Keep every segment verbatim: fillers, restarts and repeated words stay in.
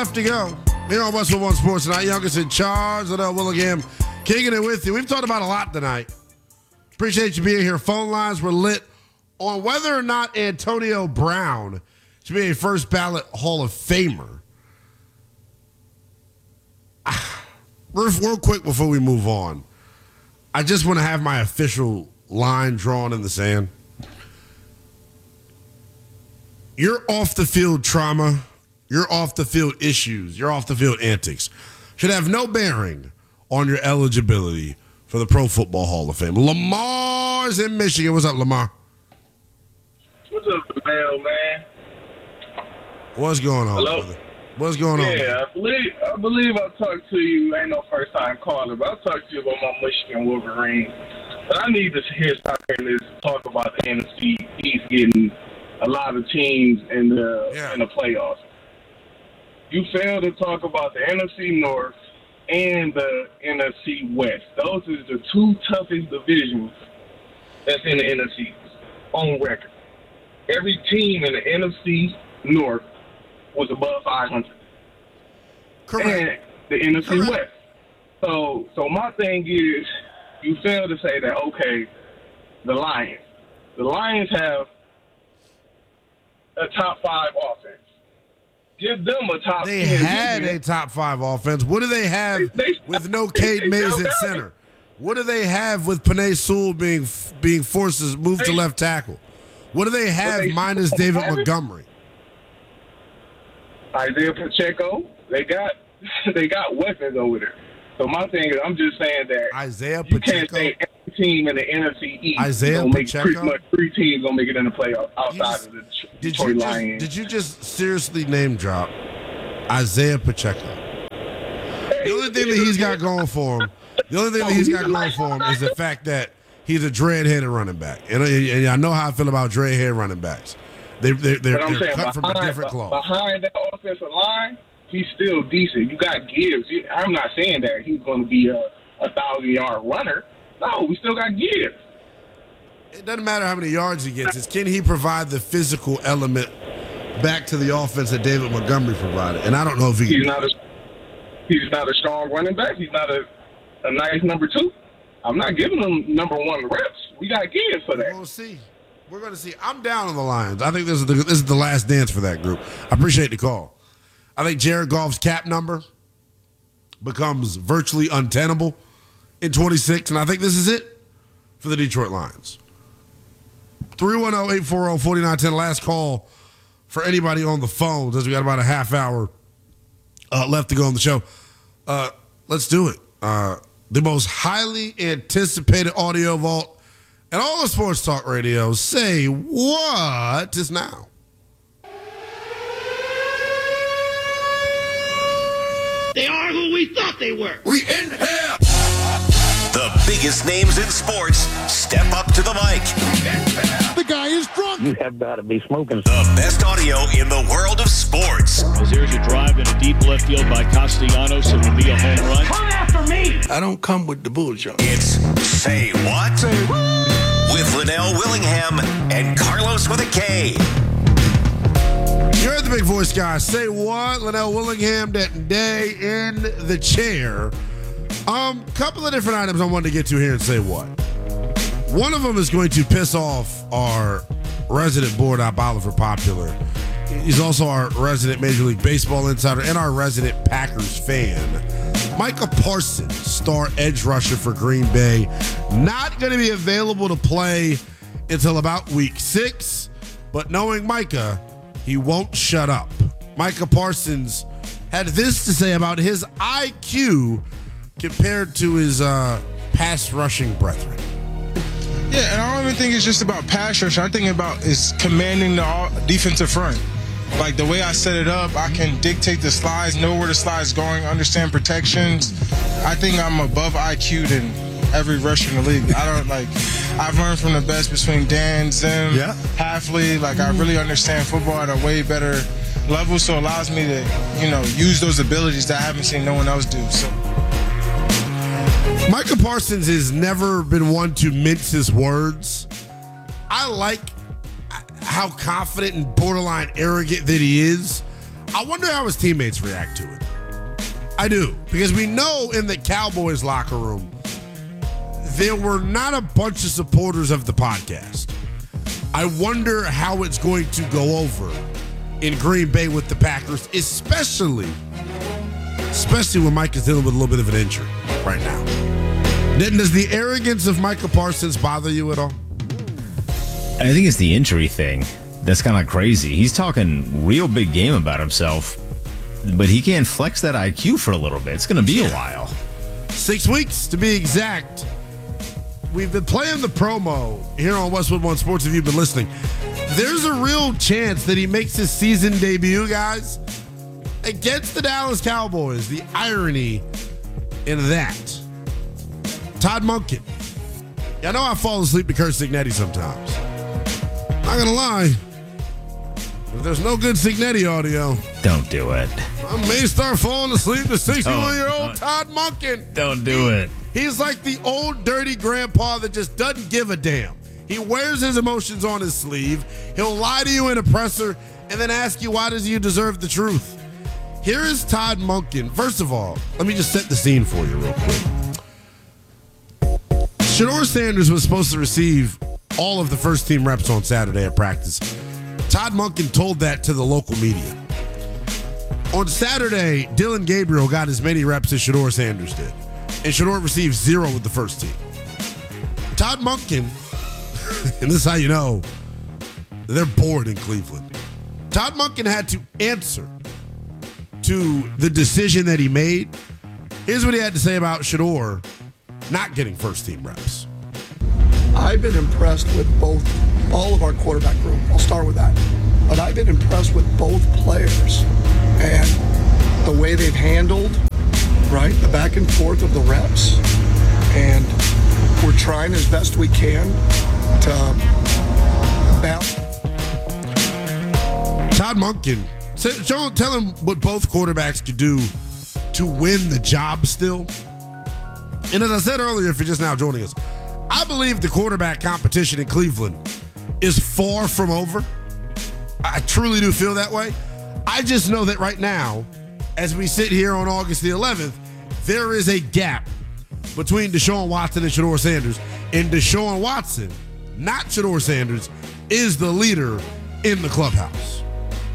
left to go. Here on Westwood One Sports tonight. Youngest in charge, Liddell Willingham, kicking it with you. We've talked about a lot tonight. Appreciate you being here. Phone lines were lit on whether or not Antonio Brown should be a first ballot Hall of Famer. Real, real quick before we move on, I just want to have my official line drawn in the sand. Your off the field trauma, your off the field issues, your off the field antics should have no bearing on your eligibility for the Pro Football Hall of Fame. Lamar's in Michigan. What's up, Lamar? What's up, Mel, man? What's going on, Hello? brother? What's going on? Yeah, I believe I believe I talked to you. Ain't no first time caller, but I talked to you about my Michigan Wolverines. But I need to hear something is talk about the N F C East getting a lot of teams in the Yeah. in the playoffs. You failed to talk about the N F C North and the N F C West. Those are the two toughest divisions that's in the N F C on record. Every team in the N F C North was above five hundred. Correct. And the N F C Correct. West. So, so my thing is, you fail to say that, okay, the Lions. The Lions have a top five offense. Give them a top They ten had defense. a top five offense. What do they have They- they- with no they- Cade they Mays still at got center? it. What do they have with Penei Sewell being being forced to move to They- left tackle? What do they have they- minus David have it? Montgomery? Isaiah Pacheco. They got they got weapons over there. So my thing is, I'm just saying that Isaiah you can't Pacheco. say every team in the N F C East Isaiah gonna make Pacheco? pretty much three teams gonna make it in the playoffs outside just- of the Did Detroit you, just, Lions. did you just seriously name drop Isaiah Pacheco? The only thing that he's got going for him, the only thing that he's got going for him is the fact that he's a dread-headed running back. And, and I know how I feel about dread-headed running backs. They, they, they're But I'm they're saying cut from a behind, different cloth. behind that offensive line, he's still decent. You got Gibbs. You- I'm not saying that he's going to be a, a thousand-yard runner. No, we still got Gibbs. It doesn't matter how many yards he gets. It's can he provide the physical element back to the offense that David Montgomery provided? And I don't know if he He's can. not a he's not a strong running back. He's not a, a nice number two. I'm not giving him number one reps. We got Gibbs for We're that. going to see. We're going to see. I'm down on the Lions. I think this is the this is the last dance for that group. I appreciate the call. I think Jared Goff's cap number becomes virtually untenable in twenty-six, and I think this is it for the Detroit Lions. three one zero, eight four zero, four nine one zero. Last call for anybody on the phone, as we got about a half hour uh, left to go on the show. Uh, let's do it. Uh, the most highly anticipated audio vault and all the sports talk radio. Say what is now. They are who we thought they were. We in here. The biggest names in sports step up to the mic. The guy is drunk. You have got to be smoking. The best audio in the world of sports. As there's a drive in a deep left field by Castellanos, it will be a home run. Come after me. I don't come with the bullshit. It's Say What? Say what? With Liddell Willingham and Carlos with a K. You heard the big voice guy. Say what? Liddell Willingham, that day in the chair. Um, couple of different items I wanted to get to here and say what. One of them is going to piss off our resident board op Oliver Popular. He's also our resident Major League Baseball insider and our resident Packers fan. Micah Parsons, star edge rusher for Green Bay, not going to be available to play until about week six. But knowing Micah, he won't shut up. Micah Parsons had this to say about his I Q compared to his uh, pass rushing brethren. Yeah, and I don't even think it's just about pass rush. I think about is commanding the all- defensive front. Like the way I set it up, I can dictate the slides, know where the slide's going, understand protections. I think I'm above I Q than every rusher in the league. I don't like. I've learned from the best between Dan, Zim, Yeah. Halfley. Like I really understand football at a way better level, so it allows me to, you know, use those abilities that I haven't seen no one else do. So. Micah Parsons has never been one to mince his words. I like how confident and borderline arrogant that he is. I wonder how his teammates react to it. I do, because we know in the Cowboys locker room, there were not a bunch of supporters of the podcast. I wonder how it's going to go over in Green Bay with the Packers, especially, especially when Mike is dealing with a little bit of an injury right now. Does the arrogance of Micah Parsons bother you at all? I think it's the injury thing that's kind of crazy. He's talking real big game about himself, but he can't flex that I Q for a little bit. It's going to be a while. Six weeks to be exact. We've been playing the promo here on Westwood One Sports. If you've been listening, there's a real chance that he makes his season debut, guys, against the Dallas Cowboys. The irony in that. Todd Monken. I know I fall asleep to Curt Cignetti sometimes. Not gonna lie, if there's no good Cignetti audio, don't do it. I may start falling asleep to sixty-one-year-old oh, Todd Monken. Don't do he, it. He's like the old dirty grandpa that just doesn't give a damn. He wears his emotions on his sleeve. He'll lie to you in a presser and then ask you, why does you deserve the truth? Here is Todd Monken. First of all, let me just set the scene for you real quick. Shedeur Sanders was supposed to receive all of the first team reps on Saturday at practice. Todd Monken told that to the local media. On Saturday, Dylan Gabriel got as many reps as Shedeur Sanders did, and Shedeur received zero with the first team. Todd Monken, and this is how you know they're bored in Cleveland. Todd Monken had to answer to the decision that he made. Here's what he had to say about Shedeur not getting first team reps. I've been impressed with both, all of our quarterback group. I'll start with that. But I've been impressed with both players and the way they've handled, right, the back and forth of the reps. And we're trying as best we can to balance. Todd Monken, show, tell him what both quarterbacks could do to win the job still. And as I said earlier, if you're just now joining us, I believe the quarterback competition in Cleveland is far from over. I truly do feel that way. I just know that right now, as we sit here on August the eleventh, there is a gap between Deshaun Watson and Shedeur Sanders. And Deshaun Watson, not Shedeur Sanders, is the leader in the clubhouse.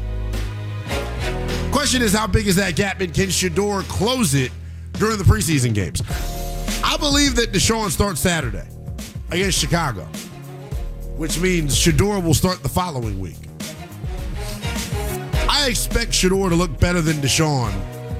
Question is, how big is that gap, and can Shedeur close it during the preseason games? I believe that Deshaun starts Saturday against Chicago, which means Shedeur will start the following week. I expect Shedeur to look better than Deshaun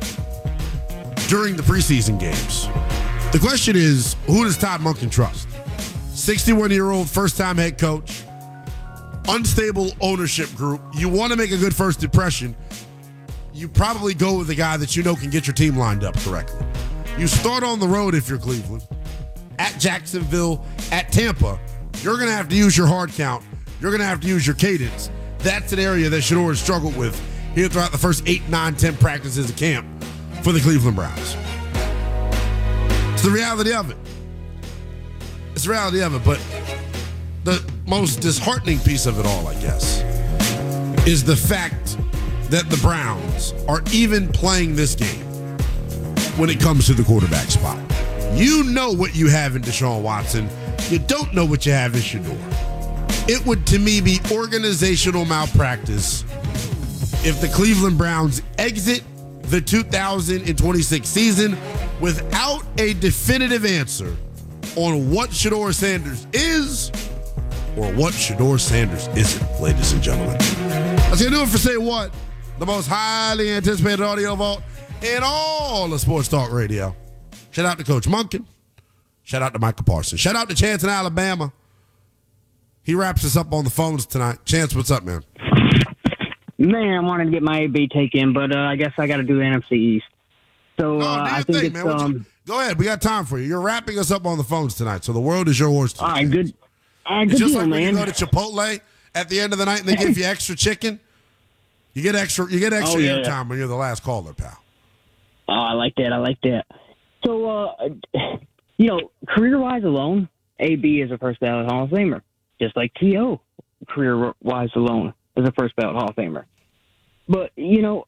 during the preseason games. The question is, who does Todd Monken trust? sixty-one-year-old first-time head coach, unstable ownership group. You want to make a good first impression, you probably go with the guy that you know can get your team lined up correctly. You start on the road if you're Cleveland, at Jacksonville, at Tampa. You're going to have to use your hard count. You're going to have to use your cadence. That's an area that Shedeur has struggled with here throughout the first eight, nine, ten practices of camp for the Cleveland Browns. It's the reality of it. It's the reality of it, but the most disheartening piece of it all, I guess, is the fact that the Browns are even playing this game when it comes to the quarterback spot. You know what you have in Deshaun Watson. You don't know what you have in Shedeur. It would, to me, be organizational malpractice if the Cleveland Browns exit the two thousand twenty-six season without a definitive answer on what Shedeur Sanders is or what Shedeur Sanders isn't, ladies and gentlemen. That's going to do it for Say What, the most highly anticipated audio vault in all of Sports Talk Radio. Shout out to Coach Monken. Shout out to Micah Parsons. Shout out to Chance in Alabama. He wraps us up on the phones tonight. Chance, what's up, man? Man, I wanted to get my A B take in, but uh, I guess I got to do the N F C East. So uh, I think thing, it's... Man. Um, you, go ahead. We got time for you. You're wrapping us up on the phones tonight, so the world is yours tonight. All right, good. All right, good it's just deal, like man. when you go to Chipotle at the end of the night and they give you extra chicken. You get extra You get extra oh, yeah. airtime when you're the last caller, pal. Oh, I like that. I like that. So, uh, you know, career-wise alone, A B is a first ballot Hall of Famer, just like T O career-wise alone is a first ballot Hall of Famer. But, you know,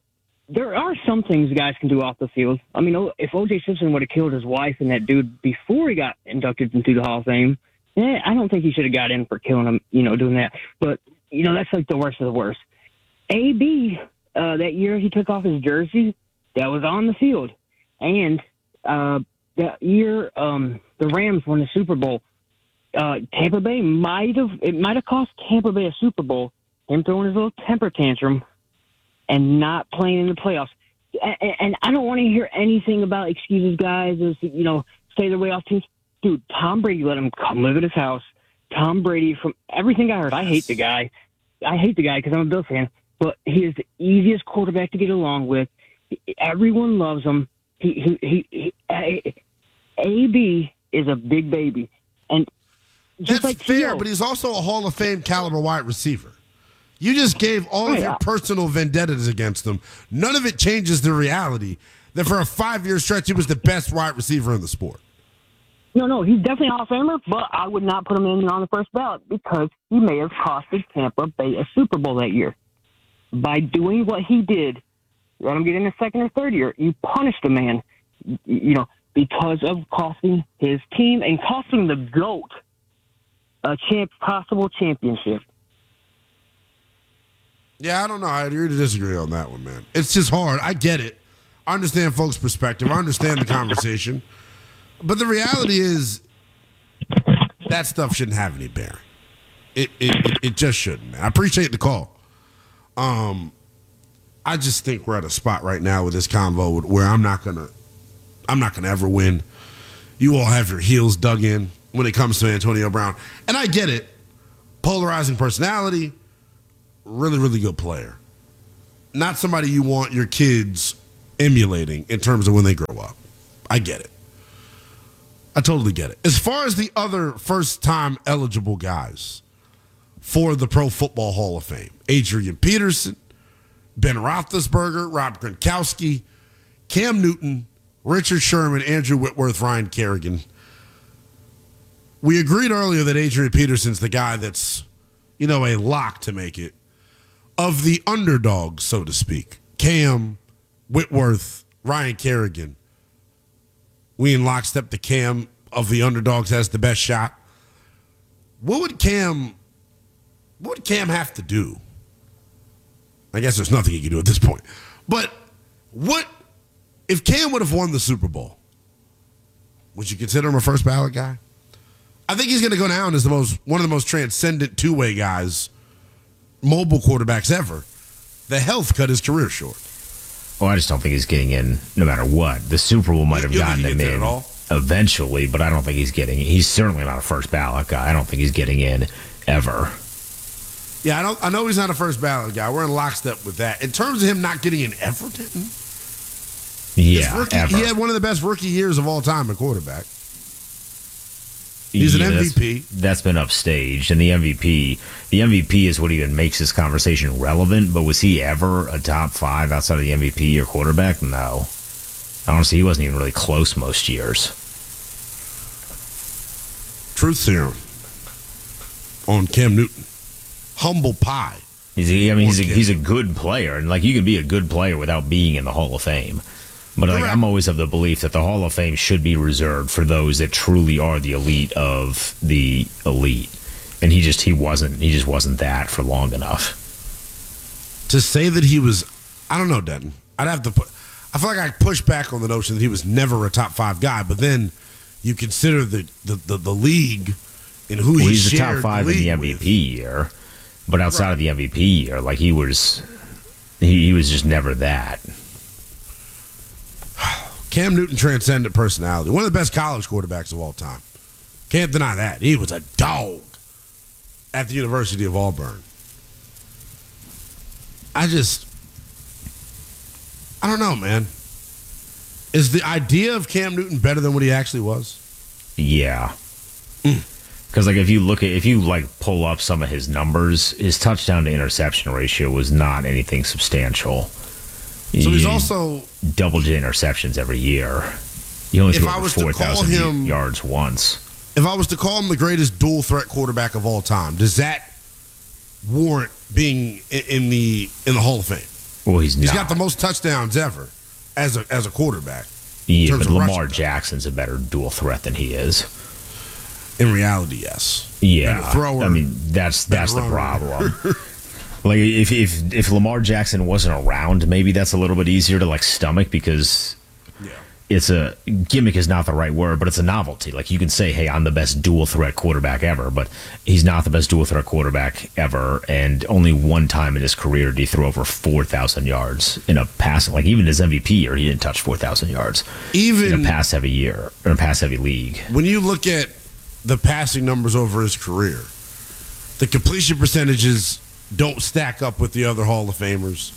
there are some things guys can do off the field. I mean, O- if O J Simpson would have killed his wife and that dude before he got inducted into the Hall of Fame, eh, I don't think he should have got in for killing him, you know, doing that. But, you know, that's like the worst of the worst. A B, uh, that year he took off his jersey, that was on the field. And uh, that year um, the Rams won the Super Bowl. Uh, Tampa Bay might have, it might have cost Tampa Bay a Super Bowl, him throwing his little temper tantrum and not playing in the playoffs. And, and I don't want to hear anything about excuses, guys, as, you know, stay their way off teams. Dude, Tom Brady let him come live at his house. Tom Brady, from everything I heard, I hate the guy. I hate the guy because I'm a Bills fan, but he is the easiest quarterback to get along with. Everyone loves him. He, he, he, he A B is a big baby. And just That's like fair, T O, but he's also a Hall of Fame caliber wide receiver. You just gave all Oh, of yeah. your personal vendettas against him. None of it changes the reality that for a five-year stretch, he was the best wide receiver in the sport. No, no, he's definitely a Hall of Famer, but I would not put him in on the first ballot because he may have costed Tampa Bay a Super Bowl that year. By doing what he did, let him get in the second or third year, you punished the man, y- you know, because of costing his team and costing the GOAT a champ, possible championship. Yeah, I don't know. I agree to disagree on that one, man. It's just hard. I get it. I understand folks' perspective. I understand the conversation. But the reality is that stuff shouldn't have any bearing. It it, it, it just shouldn't, man. I appreciate the call. Um, I just think we're at a spot right now with this convo where I'm not gonna I'm not gonna ever win. You all have your heels dug in when it comes to Antonio Brown. And I get it. Polarizing personality. Really, really good player. Not somebody you want your kids emulating in terms of when they grow up. I get it. I totally get it. As far as the other first-time eligible guys for the Pro Football Hall of Fame, Adrian Peterson, Ben Roethlisberger, Rob Gronkowski, Cam Newton, Richard Sherman, Andrew Whitworth, Ryan Kerrigan. We agreed earlier that Adrian Peterson's the guy that's, you know, a lock to make it. Of the underdogs, so to speak, Cam, Whitworth, Ryan Kerrigan, we in lockstep the Cam of the underdogs has the best shot. What would Cam, what would Cam have to do? I guess there's nothing he can do at this point. But what, if Cam would have won the Super Bowl, would you consider him a first ballot guy? I think he's going to go down as the most, one of the most transcendent two-way guys, mobile quarterbacks ever. The health cut his career short. Well, I just don't think he's getting in no matter what. The Super Bowl might have You don't gotten think he him gets in in at all? eventually, but I don't think he's getting. He's certainly not a first ballot guy. I don't think he's getting in ever. Yeah, I don't. I know he's not a first ballot guy. We're in lockstep with that. In terms of him not getting in Everton, Yeah, rookie, ever. he had one of the best rookie years of all time at quarterback. He's Yeah, an M V that's- P. That's been upstaged, and the M V P, the M V P is what even makes this conversation relevant. But was he ever a top five outside of the M V P or quarterback? No. Honestly, he wasn't even really close most years. Truth serum on Cam Newton. Humble pie. He's, a, I mean, he's a, Or Cam. he's a good player, and like you can be a good player without being in the Hall of Fame. But like, Correct. I'm always of the belief that the Hall of Fame should be reserved for those that truly are the elite of the elite. And he just he wasn't he just wasn't that for long enough. To say that he was, I don't know, Denton. I'd have to put. I feel like I push back on the notion that he was never a top five guy. But then you consider the the, the, the league and who Well, he he's the shared top five in league the M V P with. year, but outside of the M V P year, like he was, he, he was just never that. Cam Newton transcendent personality. One of the best college quarterbacks of all time. Can't deny that. He was a dog at the University of Auburn. I just, I don't know, man. Is the idea of Cam Newton better than what he actually was? Yeah. Because like if you look at if you like pull up some of his numbers, his touchdown to interception ratio was not anything substantial. So he's also double digit interceptions every year. He only If threw I over was to four call thousand him- yards once. if I was to call him the greatest dual threat quarterback of all time, does that warrant being i- in the in the Hall of Fame? Well, he's He's not. got the most touchdowns ever as a as a quarterback. Yeah, terms but of Lamar rushing. Jackson's a better dual threat than he is. In reality, yes. Yeah, Better thrower, I mean that's that's the better runner. problem. Like if if if Lamar Jackson wasn't around, maybe that's a little bit easier to like stomach because Yeah. it's a gimmick is not the right word, but it's a novelty. Like you can say, "Hey, I'm the best dual threat quarterback ever," but he's not the best dual threat quarterback ever. And only one time in his career did he throw over four thousand yards in a pass. Like even his M V P year, he didn't touch four thousand yards. Even in a pass heavy year or a pass heavy league. When you look at the passing numbers over his career, the completion percentages don't stack up with the other Hall of Famers.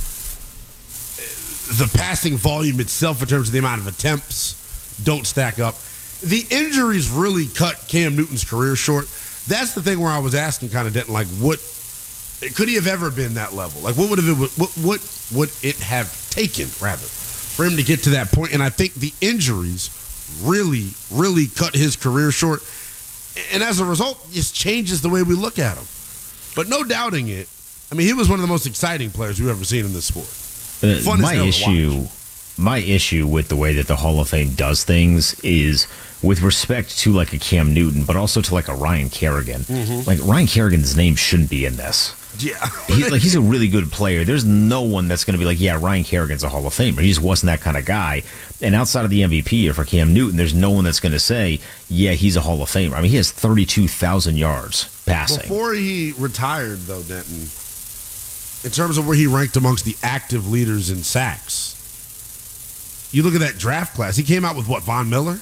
The passing volume itself, in terms of the amount of attempts, don't stack up. The injuries really cut Cam Newton's career short. That's the thing where I was asking, kind of, Denton, like, what could he have ever been that level? Like, what would have it, what what would it have taken, rather, for him to get to that point? And I think the injuries really, really cut his career short. And as a result, it just changes the way we look at him. But no doubting it, I mean, he was one of the most exciting players we've ever seen in this sport. Uh, Fun as my hell to issue, watch. my issue with the way that the Hall of Fame does things is with respect to like a Cam Newton, but also to like a Ryan Kerrigan. Mhm. Like Ryan Kerrigan's name shouldn't be in this. Yeah. He, like he's a really good player. There's no one that's going to be like, yeah, Ryan Kerrigan's a Hall of Famer. He just wasn't that kind of guy. And outside of the M V P or for Cam Newton, there's no one that's going to say, yeah, he's a Hall of Famer. I mean, he has thirty-two thousand yards passing. Before he retired, though, Denton, in terms of where he ranked amongst the active leaders in sacks, you look at that draft class. He came out with what, Von Miller?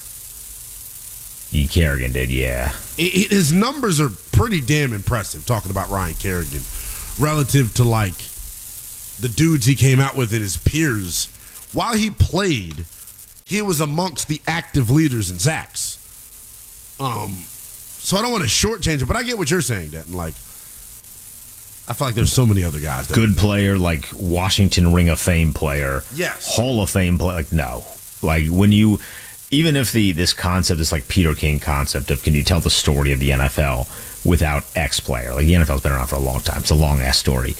He Kerrigan did, yeah. It, it- his numbers are pretty damn impressive, talking about Ryan Kerrigan, relative to, like, the dudes he came out with and his peers. While he played, he was amongst the active leaders in sacks. Um, so I don't want to shortchange it, but I get what you're saying, Denton. Like, I feel like there's so many other guys. That Good player, like Washington Ring of Fame player. Yes. Hall of Fame player. Like, no. Like, when you, even if the this concept is like Peter King concept of can you tell the story of the N F L without X player? Like, the N F L's been around for a long time. It's a long ass story.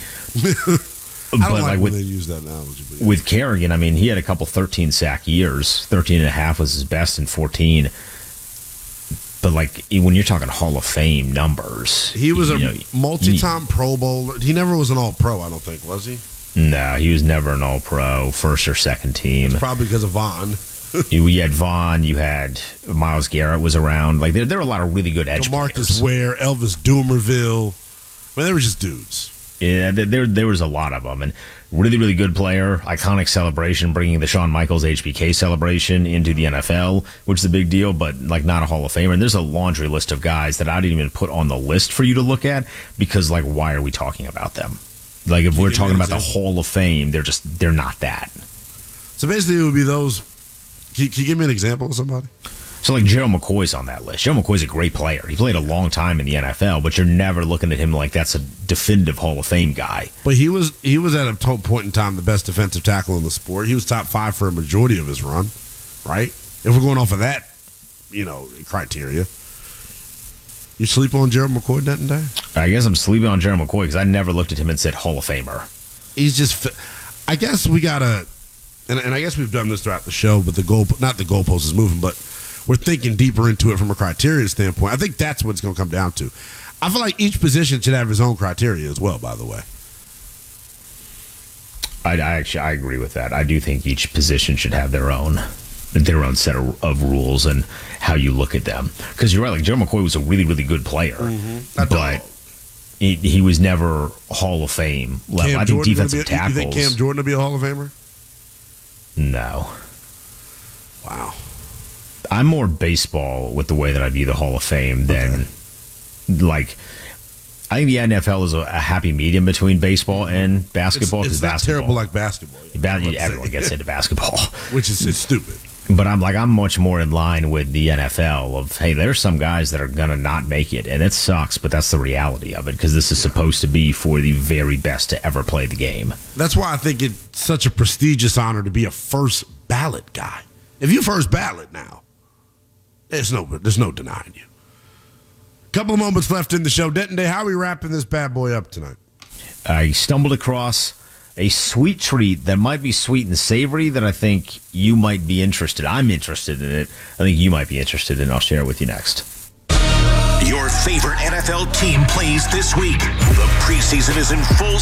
I don't But, like, like, when with- they use that analogy. But yeah. With Kerrigan, I mean, he had a couple thirteen sack years. thirteen and a half was his best in fourteen. But, like, when you're talking Hall of Fame numbers. He was you a know, multi-time Pro Bowler. He never was an All-Pro, I don't think, was he? No, he was never an All-Pro, first or second team. Probably because of Vaughn. you, you had Vaughn, you had Myles Garrett was around. Like there, there were a lot of really good edge Marcus players. Ware, Elvis Doomerville. I mean, they were just dudes. Yeah, there, there there was a lot of them, and really, really good player. Iconic celebration, bringing the Shawn Michaels H B K celebration into the N F L, which is a big deal, but like not a Hall of Famer. And there's a laundry list of guys that I didn't even put on the list for you to look at because, like, why are we talking about them? Like, if we're talking about the Hall of Fame, they're just they're not that. So basically, it would be those. Can you, can you give me an example of somebody? So, like, Gerald McCoy's on that list. Gerald McCoy's a great player. He played a long time in the N F L, but you're never looking at him like that's a definitive Hall of Fame guy. But he was he was at a to- point in time the best defensive tackle in the sport. He was top five for a majority of his run, right? If we're going off of that, you know, criteria. You sleep on Gerald McCoy that day? I guess I'm sleeping on Gerald McCoy because I never looked at him and said Hall of Famer. He's just. fi- I guess we gotta, and, and I guess we've done this throughout the show, but the goal, not the goalpost is moving, but we're thinking deeper into it from a criteria standpoint. I think that's what it's going to come down to. I feel like each position should have his own criteria as well, by the way. I, I actually I agree with that. I do think each position should have their own their own set of, of rules and how you look at them. Because you're right, like Gerald McCoy was a really really good player, Mm-hmm. but he, he was never Hall of Fame level. Cam I think Jordan gonna defensive be a- tackles. You think Cam Jordan will be a Hall of Famer? No. Wow. I'm more baseball with the way that I view the Hall of Fame than like. I think the N F L is a, a happy medium between baseball and basketball. It's, Because it's not basketball, terrible like basketball. yeah. ba- I'm about to everyone say. gets into basketball, Which is it's stupid. but I'm like I'm much more in line with the N F L. Of hey, there's some guys that are gonna not make it, and it sucks, but that's the reality of it because this is supposed to be for the very best to ever play the game. That's why I think it's such a prestigious honor to be a first ballot guy. If you first ballot now, there's no there's no denying you. Couple of moments left in the show. Denton Day, how are we wrapping this bad boy up tonight? I stumbled across a sweet treat that might be sweet and savory that I think you might be interested. I'm interested in it. I think you might be interested in it. I'll share it with you next. Your favorite N F L team plays this week. The preseason is in full